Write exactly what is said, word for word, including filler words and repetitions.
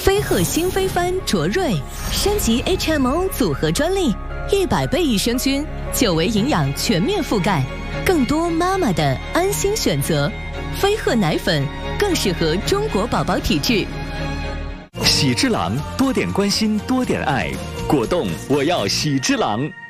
飞鹤新飞帆卓瑞升级 H M O 组合专利，一百倍益生菌，久维营养全面覆盖，更多妈妈的安心选择。飞鹤奶粉更适合中国宝宝体质。 喜之郎，多点关心，多点爱。果冻，我要喜之郎。